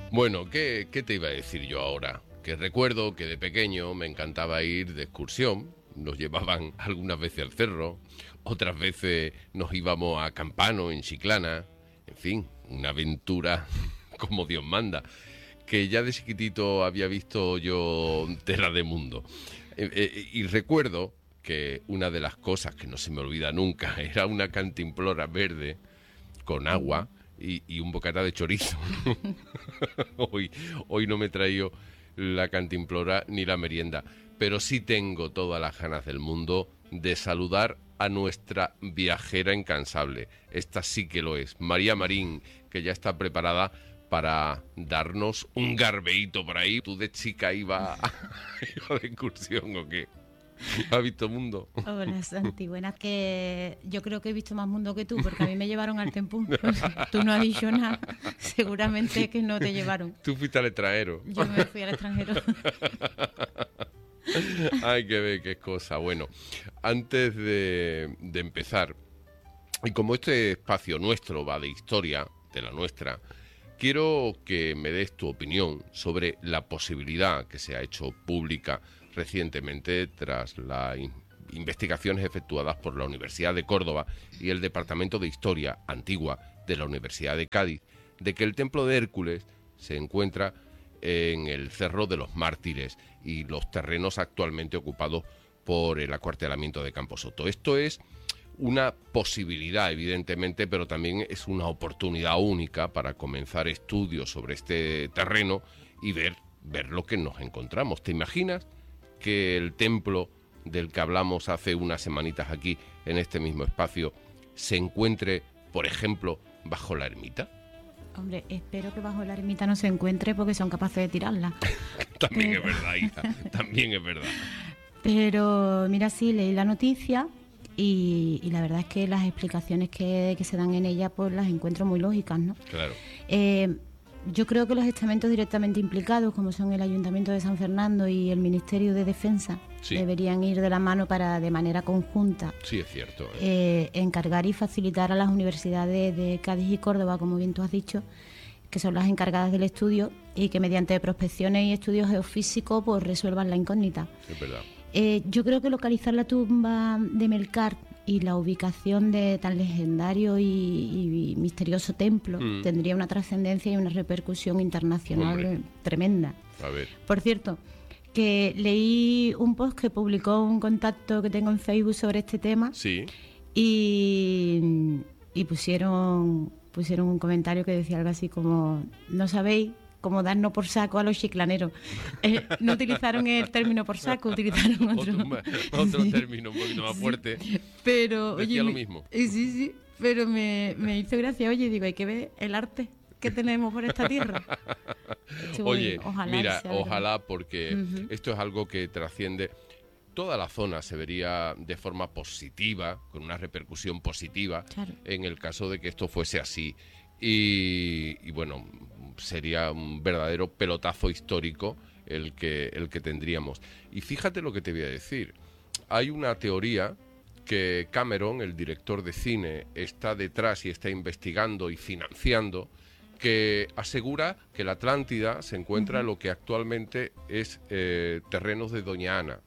Bueno, ¿qué te iba a decir yo ahora? Que recuerdo que de pequeño me encantaba ir de excursión. Nos llevaban algunas veces al cerro, otras veces nos íbamos a Campano, en Chiclana. En fin, una aventura como Dios manda, que ya de chiquitito había visto yo tela de mundo. Y recuerdo que una de las cosas que no se me olvida nunca era una cantimplora verde con agua y un bocata de chorizo. Hoy no me he traído la cantimplora ni la merienda, pero sí tengo todas las ganas del mundo de saludar a nuestra viajera incansable. Esta sí que lo es, María Marín, que ya está preparada para darnos un garbeíto por ahí. ¿Tú de chica iba de excursión o qué? ¿Has visto mundo? Hola, Santi. Buenas, que yo creo que he visto más mundo que tú, porque a mí me llevaron al Tempún. Tú no has dicho nada. Seguramente que no te llevaron. Tú fuiste al extranjero. Yo me fui al extranjero. Hay que ver qué cosa. Bueno, antes de empezar, y como este espacio nuestro va de historia, de la nuestra, quiero que me des tu opinión sobre la posibilidad que se ha hecho pública recientemente tras las investigaciones efectuadas por la Universidad de Córdoba y el Departamento de Historia Antigua de la Universidad de Cádiz, de que el Templo de Hércules se encuentra en el Cerro de los Mártires y los terrenos actualmente ocupados por el acuartelamiento de Camposoto. Esto es una posibilidad, evidentemente, pero también es una oportunidad única para comenzar estudios sobre este terreno y ver lo que nos encontramos. ¿Te imaginas que el templo del que hablamos hace unas semanitas aquí, en este mismo espacio, se encuentre, por ejemplo, bajo la ermita? Hombre, espero que bajo la ermita no se encuentre, porque son capaces de tirarla. También es verdad, hija, también es verdad. Pero mira, sí, leí la noticia y la verdad es que las explicaciones que se dan en ella pues las encuentro muy lógicas, ¿no? Claro. Yo creo que los estamentos directamente implicados, como son el Ayuntamiento de San Fernando y el Ministerio de Defensa, sí, deberían ir de la mano para, de manera conjunta, sí, es cierto, encargar y facilitar a las universidades de Cádiz y Córdoba, como bien tú has dicho, que son las encargadas del estudio, y que mediante prospecciones y estudios geofísicos pues resuelvan la incógnita. Es verdad. Yo creo que localizar la tumba de Melcar y la ubicación de tan legendario y misterioso templo tendría una trascendencia y una repercusión internacional tremenda. A ver. Por cierto, que leí un post que publicó un contacto que tengo en Facebook sobre este tema. Sí. Y pusieron un comentario que decía algo así como: no sabéis cómo darnos por saco a los chiclaneros. No utilizaron el término por saco, utilizaron otro término un poquito más fuerte. Pero decía oye, lo mismo. Sí, pero me hizo gracia. Oye, digo, hay que ver el arte que tenemos por esta tierra. Oye, ojalá, porque esto es algo que trasciende. Toda la zona se vería de forma positiva, con una repercusión positiva, claro, en el caso de que esto fuese así. Y bueno, sería un verdadero pelotazo histórico el que tendríamos. Y fíjate lo que te voy a decir. Hay una teoría que Cameron, el director de cine, está detrás y está investigando y financiando, que asegura que la Atlántida se encuentra en lo que actualmente es terrenos de Doña Ana.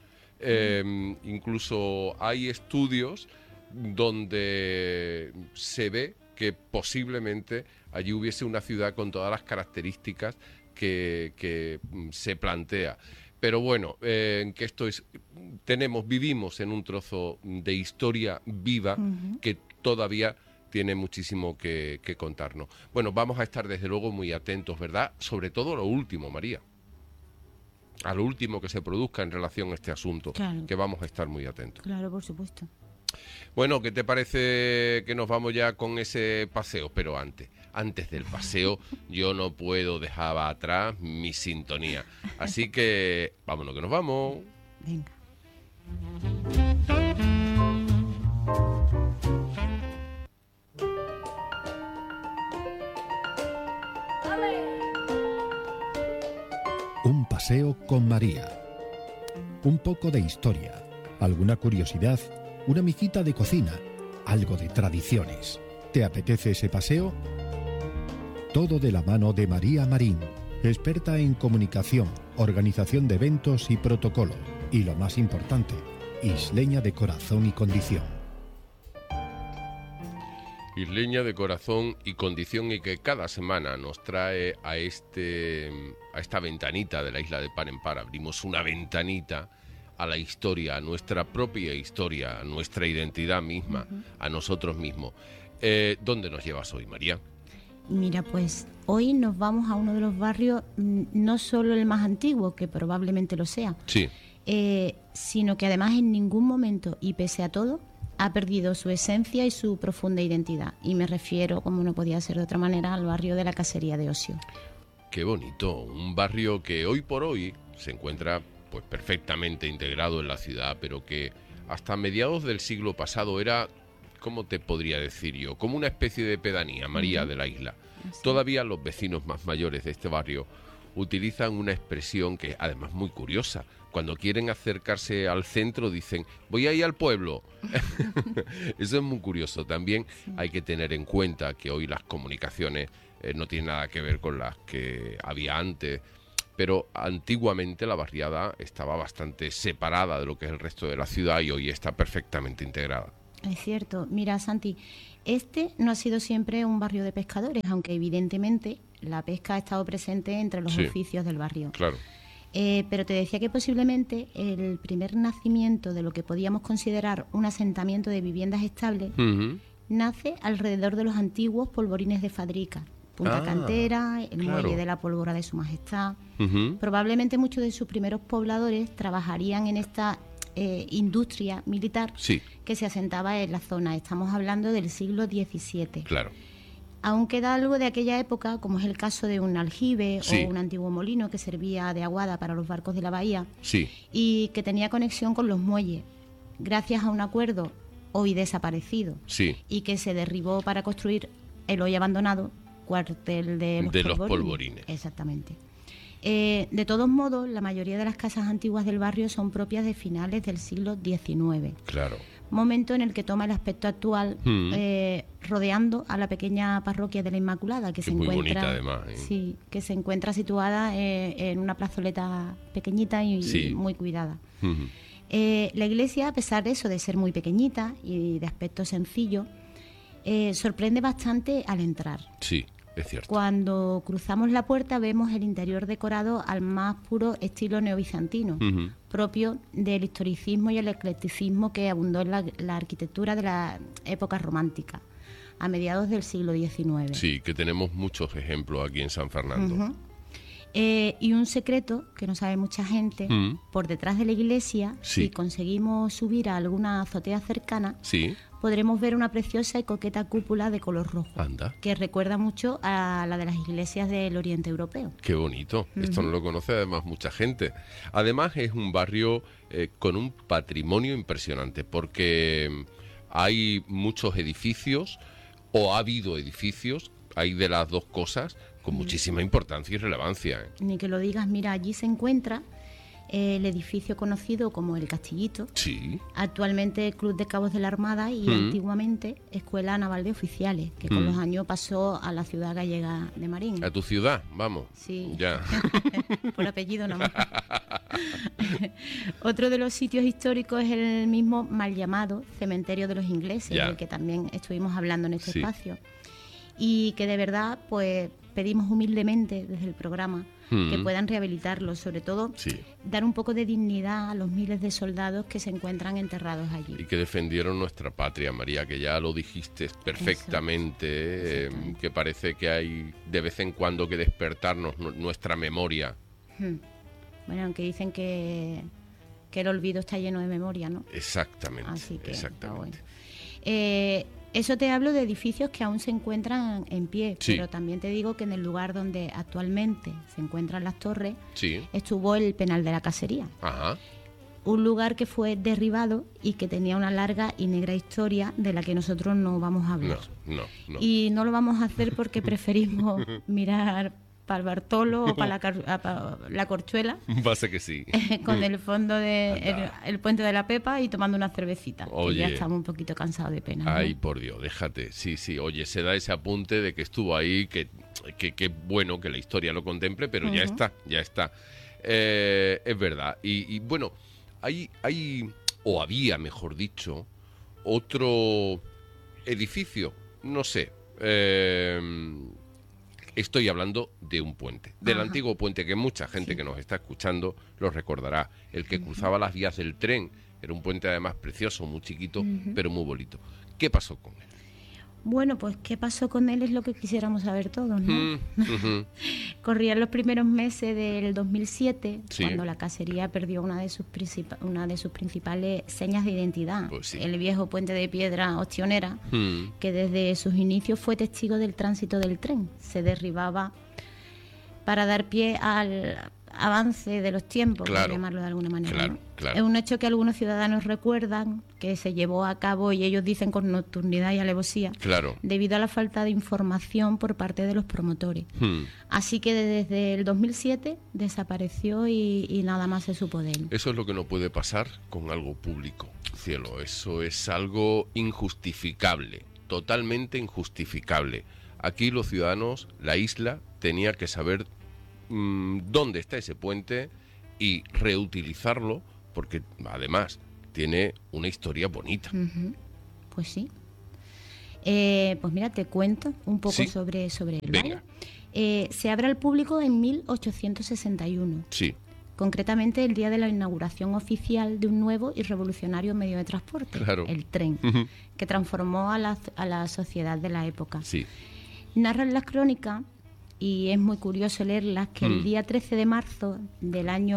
Incluso hay estudios donde se ve que posiblemente allí hubiese una ciudad con todas las características que se plantea. Pero bueno, que esto es, vivimos en un trozo de historia viva que todavía tiene muchísimo que contarnos. Bueno, vamos a estar desde luego muy atentos, ¿verdad? Sobre todo lo último, María. A lo último que se produzca en relación a este asunto, claro, que vamos a estar muy atentos. Claro, por supuesto. Bueno, ¿qué te parece que nos vamos ya con ese paseo? Pero antes del paseo, yo no puedo dejar atrás mi sintonía. Así que, vámonos que nos vamos. Venga. Un paseo con María. Un poco de historia, alguna curiosidad, una mijita de cocina, algo de tradiciones. ¿Te apetece ese paseo? Todo de la mano de María Marín, experta en comunicación, organización de eventos y protocolo. Y lo más importante, isleña de corazón y condición. Isleña de corazón y condición, y que cada semana nos trae a esta ventanita de la isla de par en par. Abrimos una ventanita a la historia, a nuestra propia historia, a nuestra identidad misma, a nosotros mismos. ¿Dónde nos llevas hoy, María? Mira, pues hoy nos vamos a uno de los barrios, no solo el más antiguo, que probablemente lo sea, Sí. Sino que además en ningún momento, y pese a todo, ha perdido su esencia y su profunda identidad. Y me refiero, como no podía ser de otra manera, al barrio de la Casería de Ocio. Qué bonito, un barrio que hoy por hoy se encuentra pues perfectamente integrado en la ciudad, pero que hasta mediados del siglo pasado era, ¿cómo te podría decir yo? Como una especie de pedanía, María, de la isla. Así. Todavía los vecinos más mayores de este barrio utilizan una expresión que además muy curiosa. Cuando quieren acercarse al centro dicen, voy a ir al pueblo. Eso es muy curioso. También hay que tener en cuenta que hoy las comunicaciones no tienen nada que ver con las que había antes, pero antiguamente la barriada estaba bastante separada de lo que es el resto de la ciudad y hoy está perfectamente integrada. Es cierto. Mira, Santi, este no ha sido siempre un barrio de pescadores, aunque evidentemente la pesca ha estado presente entre los oficios del barrio. Claro. Pero te decía que posiblemente el primer nacimiento de lo que podíamos considerar un asentamiento de viviendas estables nace alrededor de los antiguos polvorines de Fadrica, Punta Cantera, el muelle de la Pólvora de Su Majestad. Probablemente muchos de sus primeros pobladores trabajarían en esta industria militar que se asentaba en la zona. Estamos hablando del siglo XVII. Claro. Aún queda algo de aquella época, como es el caso de un aljibe o un antiguo molino que servía de aguada para los barcos de la bahía y que tenía conexión con los muelles, gracias a un acuerdo hoy desaparecido y que se derribó para construir el hoy abandonado cuartel de los polvorines. Exactamente. De todos modos, la mayoría de las casas antiguas del barrio son propias de finales del siglo XIX. Claro. Momento en el que toma el aspecto actual, rodeando a la pequeña parroquia de la Inmaculada, que se encuentra, muy bonita además, sí, que se encuentra situada en una plazoleta pequeñita y muy cuidada. La iglesia, a pesar de eso, de ser muy pequeñita y de aspecto sencillo, sorprende bastante al entrar. Sí. Es cierto. Cuando cruzamos la puerta vemos el interior decorado al más puro estilo neobizantino, propio del historicismo y el eclecticismo que abundó en la arquitectura de la época romántica, a mediados del siglo XIX. Sí, que tenemos muchos ejemplos aquí en San Fernando. Y un secreto que no sabe mucha gente, por detrás de la iglesia, si conseguimos subir a alguna azotea cercana, podremos ver una preciosa y coqueta cúpula de color rojo. Anda. Que recuerda mucho a la de las iglesias del Oriente Europeo. Qué bonito. Esto no lo conoce además mucha gente. Además es un barrio con un patrimonio impresionante, porque hay muchos edificios, o ha habido edificios, hay de las dos cosas, con muchísima importancia y relevancia. Ni que lo digas. Mira, allí se encuentra el edificio conocido como El Castillito, actualmente Club de Cabos de la Armada y antiguamente Escuela Naval de Oficiales, que con los años pasó a la ciudad gallega de Marín. ¿A tu ciudad? Vamos. Sí. Ya. Por apellido nomás. Otro de los sitios históricos es el mismo mal llamado Cementerio de los Ingleses, del que también estuvimos hablando en este espacio. Y que de verdad, pues pedimos humildemente desde el programa que puedan rehabilitarlo, sobre todo dar un poco de dignidad a los miles de soldados que se encuentran enterrados allí. Y que defendieron nuestra patria, María, que ya lo dijiste perfectamente, que parece que hay de vez en cuando que despertarnos nuestra memoria. Bueno, aunque dicen que el olvido está lleno de memoria, ¿no? Exactamente. Así que, exactamente. Eso te hablo de edificios que aún se encuentran en pie, pero también te digo que en el lugar donde actualmente se encuentran las torres estuvo el penal de la Casería. Un lugar que fue derribado y que tenía una larga y negra historia de la que nosotros no vamos a hablar. No. Y no lo vamos a hacer porque preferimos mirar para el Bartolo o para la Corchuela. Va a ser que sí. Con el fondo de el puente de la Pepa y tomando una cervecita. Oye, que ya estamos un poquito cansados de pena. Ay, ¿no? por Dios, déjate. Sí. Oye, se da ese apunte de que estuvo ahí, que que bueno que la historia lo contemple, pero ya está. Es verdad. Y bueno, hay, o había, mejor dicho, otro edificio, no sé. Estoy hablando de un puente, del antiguo puente que mucha gente que nos está escuchando lo recordará, el que cruzaba las vías del tren. Era un puente además precioso, muy chiquito, pero muy bonito. ¿Qué pasó con él? Bueno, pues qué pasó con él es lo que quisiéramos saber todos, ¿no? Corrían los primeros meses del 2007, cuando la casería perdió una de sus principales señas de identidad, pues el viejo puente de piedra Ostionera, que desde sus inicios fue testigo del tránsito del tren. Se derribaba para dar pie al avance de los tiempos, por llamarlo de alguna manera. ¿No? Es un hecho que algunos ciudadanos recuerdan que se llevó a cabo, y ellos dicen con nocturnidad y alevosía, debido a la falta de información por parte de los promotores. Así que desde el 2007 desapareció y nada más se supo de él. Eso es lo que no puede pasar con algo público, cielo. Eso es algo injustificable, totalmente injustificable. Aquí los ciudadanos, la isla, tenía que saber dónde está ese puente y reutilizarlo, porque además tiene una historia bonita. Pues sí. Pues mira, te cuento un poco sobre él. Venga. Se abre al público en 1861. Sí. Concretamente el día de la inauguración oficial de un nuevo y revolucionario medio de transporte, el tren, que transformó a la sociedad de la época. Sí. Narran las crónicas, y es muy curioso leerlas, que el día 13 de marzo del año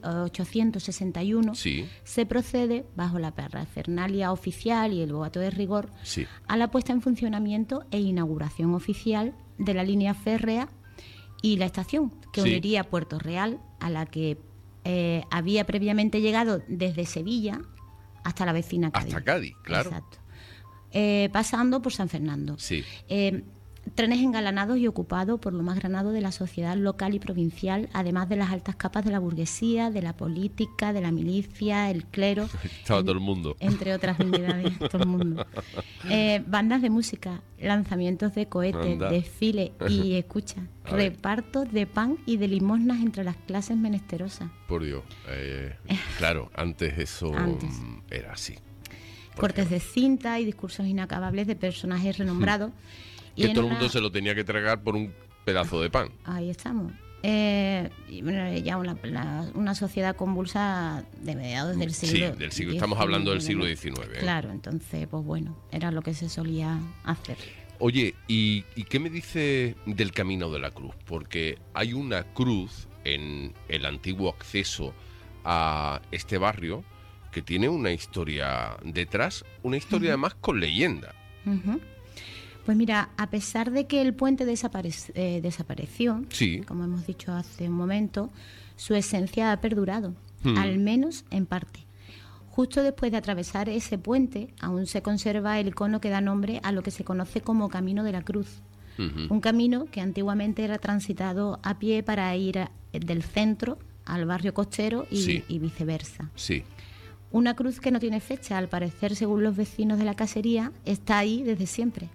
1861 se procede, bajo la parafernalia oficial y el boato de rigor, a la puesta en funcionamiento e inauguración oficial de la línea férrea y la estación, que uniría Puerto Real, a la que había previamente llegado desde Sevilla hasta la vecina Cádiz. Hasta Cádiz, claro. Exacto. Pasando por San Fernando. Sí. Trenes engalanados y ocupados por lo más granado de la sociedad local y provincial, además de las altas capas de la burguesía, de la política, de la milicia, el clero. Estaba todo el mundo. Entre otras dignidades, todo el mundo. Bandas de música, lanzamientos de cohetes, desfiles y, escucha, repartos de pan y de limosnas entre las clases menesterosas. Por Dios. Claro, antes eso era así. Cortes de cinta y discursos inacabables de personajes renombrados. Que todo el mundo se lo tenía que tragar por un pedazo de pan. Ahí estamos. Y bueno, ya una sociedad convulsa de mediados del siglo. Sí, del siglo. Estamos hablando del siglo XIX. Claro, entonces, pues bueno, era lo que se solía hacer. Oye, ¿y qué me dice del Camino de la Cruz? Porque hay una cruz en el antiguo acceso a este barrio que tiene una historia detrás, una historia además con leyenda. Pues mira, a pesar de que el puente desapareció, como hemos dicho hace un momento, su esencia ha perdurado, al menos en parte. Justo después de atravesar ese puente, aún se conserva el icono que da nombre a lo que se conoce como Camino de la Cruz. Un camino que antiguamente era transitado a pie para ir del centro al barrio costero y viceversa. Sí. Una cruz que no tiene fecha, al parecer, según los vecinos de la casería, está ahí desde siempre.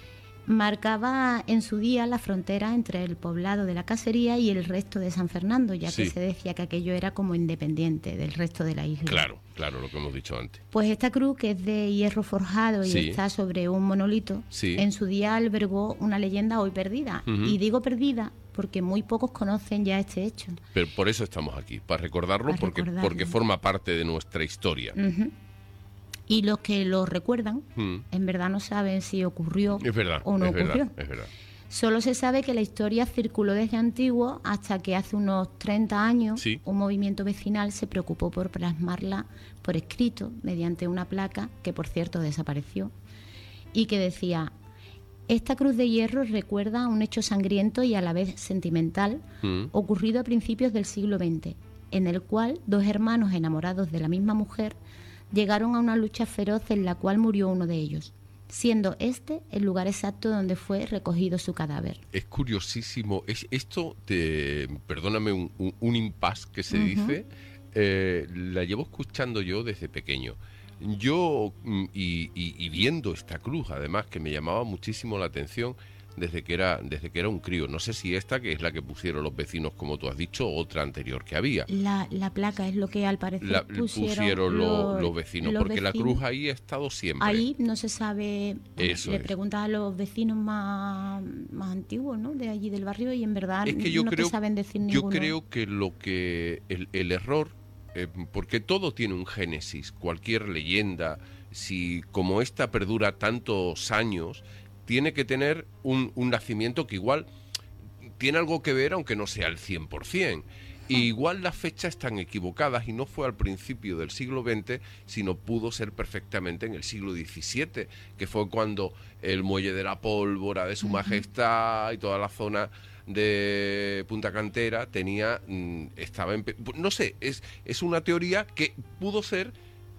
Marcaba en su día la frontera entre el poblado de la casería y el resto de San Fernando, ya que se decía que aquello era como independiente del resto de la isla. Claro, lo que hemos dicho antes. Pues esta cruz, que es de hierro forjado y está sobre un monolito, en su día albergó una leyenda hoy perdida. Y digo perdida porque muy pocos conocen ya este hecho. Pero por eso estamos aquí, para recordarlo, porque forma parte de nuestra historia. Y los que lo recuerdan, en verdad no saben si ocurrió o no ocurrió. Es verdad. Solo se sabe que la historia circuló desde antiguo hasta que hace unos 30 años un movimiento vecinal se preocupó por plasmarla por escrito mediante una placa que, por cierto, desapareció, y que decía: esta cruz de hierro recuerda un hecho sangriento y a la vez sentimental ocurrido a principios del siglo XX, en el cual dos hermanos enamorados de la misma mujer llegaron a una lucha feroz en la cual murió uno de ellos, siendo este el lugar exacto donde fue recogido su cadáver. Es curiosísimo. Perdóname, un impasse que se dice, la llevo escuchando yo desde pequeño. Yo, y viendo esta cruz, además, que me llamaba muchísimo la atención, desde que era un crío. No sé si esta, que es la que pusieron los vecinos, como tú has dicho, o otra anterior que había. La placa es lo que al parecer pusieron los vecinos, porque la cruz ahí ha estado siempre. Ahí no se sabe, Eso le preguntas a los vecinos más antiguos, ¿no?, de allí del barrio, y en verdad es que te saben decir ninguno. Yo creo que el error, porque todo tiene un génesis, cualquier leyenda, si como esta perdura tantos años, tiene que tener un nacimiento que igual tiene algo que ver, aunque no sea el 100%. Y igual las fechas están equivocadas y no fue al principio del siglo XX, sino pudo ser perfectamente en el siglo XVII, que fue cuando el Muelle de la Pólvora de Su Majestad y toda la zona de Punta Cantera estaba en... No sé, es una teoría que pudo ser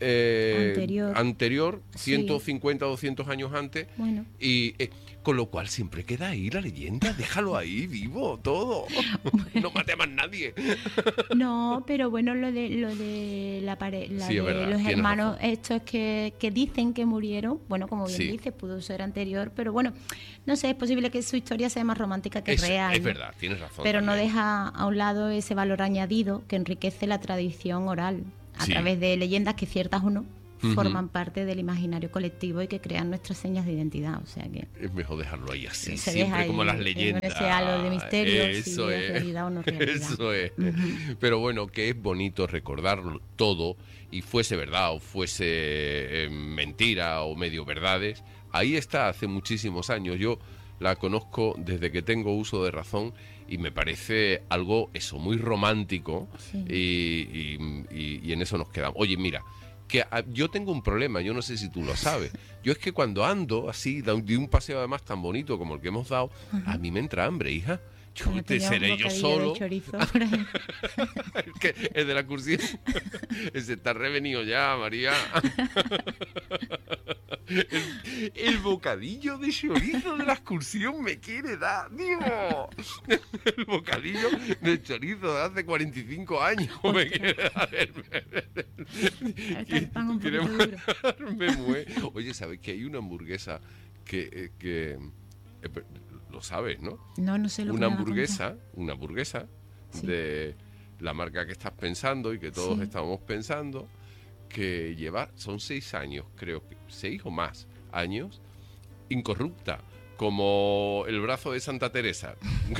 anterior, 150 o 200 años antes, bueno. Y con lo cual siempre queda ahí la leyenda, déjalo ahí vivo todo. No mate a más nadie. No, pero bueno, lo de la pareja, Sí, de los tienes hermanos razón. estos que dicen que murieron, bueno, como bien Sí. dices, pudo ser anterior, pero bueno, no sé, es posible que su historia sea más romántica que real, Es ¿no? verdad, tienes razón. Pero no también. deja a un lado ese valor añadido que enriquece la tradición oral a Sí. través de leyendas que, ciertas o no, Ujú. forman parte del imaginario colectivo y que crean nuestras señas de identidad. O sea que Es mejor dejarlo ahí así, se siempre deja como ahí, las con leyendas. ese halo de misterio, Eso si es realidad o no realidad. Eso es. Ujú. Pero bueno, que es bonito recordarlo todo, y fuese verdad o fuese mentira o medio verdades. Ahí está hace muchísimos años. Yo la conozco desde que tengo uso de razón y me parece algo, eso, muy romántico. Sí. Y en eso nos quedamos. Oye, mira, que yo tengo un problema, yo no sé si tú lo sabes. Yo es que cuando ando así, de un paseo además tan bonito como el que hemos dado, a mí me entra hambre, hija. Yo Bueno, te lleva un seré yo bocadillo solo. de chorizo por ahí. El de la excursión. Ese está revenido ya, María. El bocadillo de chorizo de la excursión me quiere dar, digo. El bocadillo de chorizo de hace 45 años me quiere dar. Está el pan un Quiere poquito duro. matarme, Oye, ¿sabes que hay una hamburguesa que lo sabes, ¿no? No sé lo que Una me va a contar. hamburguesa Sí. de la marca que estás pensando y que todos Sí. estábamos pensando, que son 6 años, creo que 6 o más años, incorrupta, como el brazo de Santa Teresa.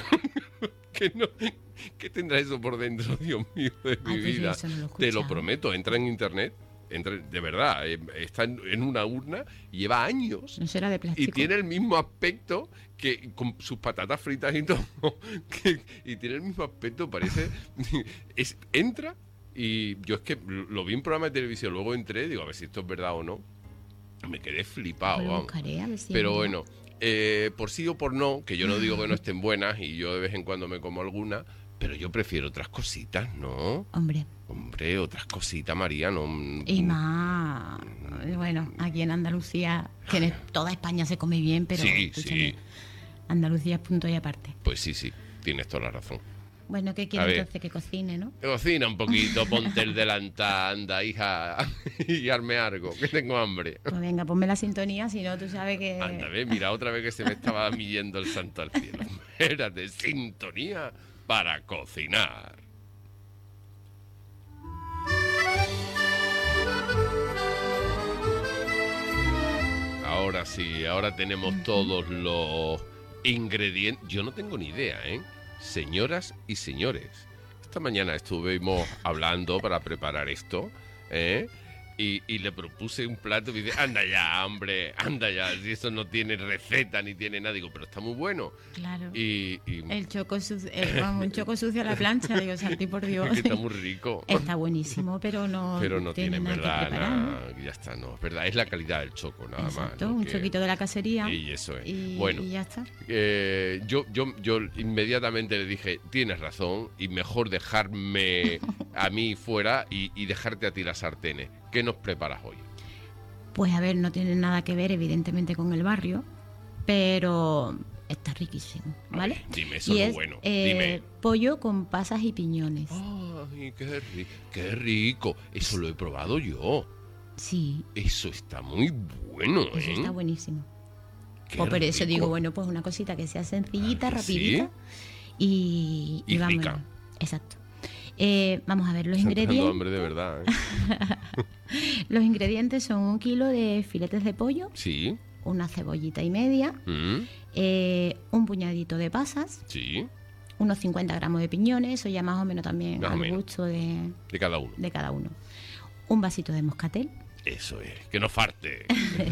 ¿Qué tendrá eso por dentro, Dios mío, de mi Ay, pues yo vida? eso no lo he Te lo escuchado. prometo, entra en internet, de verdad, está en una urna, lleva años No será de plástico. y tiene el mismo aspecto, que con sus patatas fritas y todo, y tiene el mismo aspecto, parece, entra, y yo es que lo vi en programa de televisión, luego entré, digo, a ver si esto es verdad o no, me quedé flipado, Pues lo vamos. buscaré, a ver si Pero un día- bueno, por sí o por no, que yo no digo que no estén buenas, y yo de vez en cuando me como alguna, pero yo prefiero otras cositas, ¿no? Hombre, Otras cositas, María, no. y más, bueno, aquí en Andalucía, que en toda España se come bien, pero Sí, escúchame, sí. Andalucía es punto y aparte. Pues sí, tienes toda la razón. Bueno, ¿qué A quiere ver. entonces? Que cocine, ¿no? Cocina un poquito, ponte el delantal, anda, hija, y hazme algo, que tengo hambre. Pues venga, ponme la sintonía, si no, tú sabes que... Anda, ve, mira, otra vez que se me estaba millando el santo al cielo. Espérate, sintonía para cocinar. Ahora sí, ahora tenemos todos los ingredientes. Yo no tengo ni idea, ¿eh? Señoras y señores, esta mañana estuvimos hablando para preparar esto, ¿eh? Y le propuse un plato y me dice, anda ya, hombre, anda ya, si eso no tiene receta ni tiene nada. Digo, pero está muy bueno. Claro. Y El choco sucio, vamos, un choco sucio a la plancha, digo, Santi, por Dios. que está muy rico. Está buenísimo, pero no Tiene en nada verdad que preparar, ¿no? nada, ya está, no, es verdad, es la calidad del choco, nada Exacto, más. un choquito de la cacería Y eso es. y, Bueno, y ya está. yo inmediatamente le dije, tienes razón, y mejor dejarme a mí fuera y dejarte a ti las sartenes. ¿Qué nos preparas hoy? Pues a ver, no tiene nada que ver evidentemente con el barrio, pero está riquísimo, A ¿vale? ver, dime, eso Y es lo es bueno. Dime. pollo con pasas y piñones. Ay, qué rico. Eso lo he probado yo. Sí, Eso está muy bueno, eso ¿eh? está buenísimo. Qué Pues por eso rico. digo, bueno, pues una cosita que sea sencillita, ¿Ah, que rapidita y Y vamos. rica. Exacto. Vamos a ver los Me está dando ingredientes. hambre de verdad, ¿eh? Los ingredientes son 1 kilo de filetes de pollo, Sí. una cebollita y media, un puñadito de pasas, Sí. unos 50 gramos de piñones, eso ya más o menos también Más o al menos. gusto de De cada uno. Un vasito de moscatel, Eso es. Que no farte.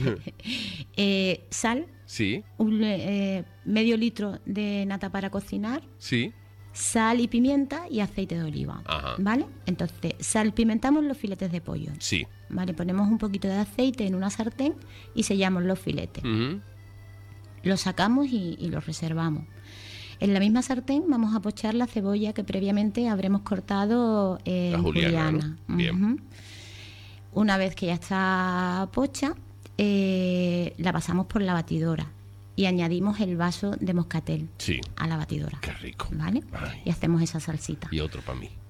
sal, Sí. medio litro de nata para cocinar, Sí. sal y pimienta y aceite de oliva. Ajá. ¿Vale? Entonces, salpimentamos los filetes de pollo. Sí. ¿Vale? Ponemos un poquito de aceite en una sartén y sellamos los filetes. Ujú. Los sacamos y los reservamos. En la misma sartén vamos a pochar la cebolla que previamente habremos cortado en La juliana, ¿no? Bien. Ujú. Una vez que ya está pocha, la pasamos por la batidora y añadimos el vaso de moscatel Sí. a la batidora. Qué rico. ¿Vale? Ay. Y hacemos esa salsita. Y otro para mí.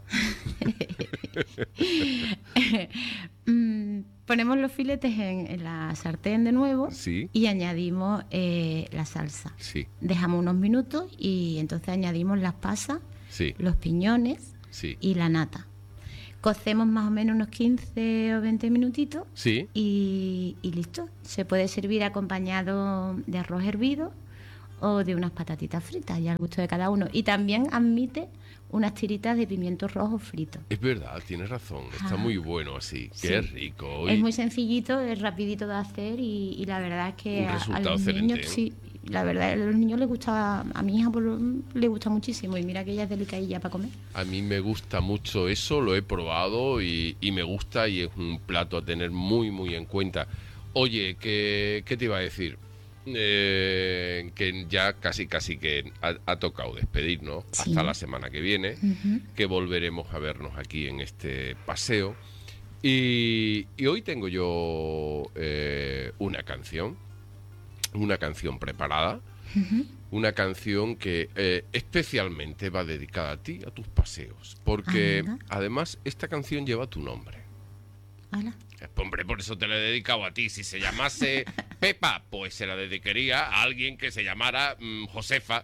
Ponemos los filetes en la sartén de nuevo Sí. y añadimos la salsa. Sí. Dejamos unos minutos y entonces añadimos las pasas, Sí. los piñones Sí. y la nata. Cocemos más o menos unos 15 o 20 minutitos Sí. y listo. Se puede servir acompañado de arroz hervido o de unas patatitas fritas, ya al gusto de cada uno. Y también admite unas tiritas de pimientos rojos fritos. Es verdad, tienes razón. Está Ah. muy bueno así. Sí. Qué rico. Es Y- muy sencillito, es rapidito de hacer y la verdad es que Un a resultado los excelente, niños, ¿eh? sí, la verdad, a los niños les gusta, a mi hija le gusta muchísimo y mira que ella es delicadilla para comer. A mí me gusta mucho eso, lo he probado y me gusta y es un plato a tener muy, muy en cuenta. Oye, ¿qué te iba a decir? Que ya casi que ha tocado despedirnos Sí. hasta la semana que viene, que volveremos a vernos aquí en este paseo. Y hoy tengo yo una canción preparada, una canción que especialmente va dedicada a ti, a tus paseos, porque Anda. además esta canción lleva tu nombre. Hala. Hombre, por eso te la he dedicado a ti. Si se llamase Pepa, pues se la dedicaría a alguien que se llamara Josefa.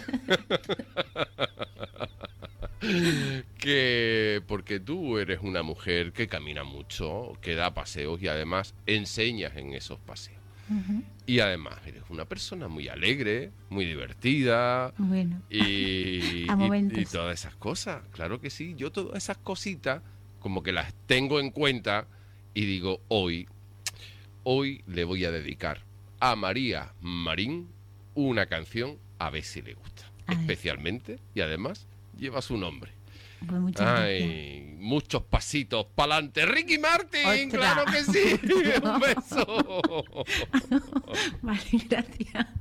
Porque tú eres una mujer que camina mucho, que da paseos y además enseñas en esos paseos. Y además eres una persona muy alegre, muy divertida Bueno, y A momentos. y todas esas cosas. Claro que sí, yo todas esas cositas como que las tengo en cuenta y digo, hoy le voy a dedicar a María Marín una canción a ver si le gusta. A ver. Especialmente, y además lleva su nombre. pues muchas gracias. Ay, muchos pasitos para adelante. Ricky Martin, Ostras. claro que sí. Un beso. Vale, gracias.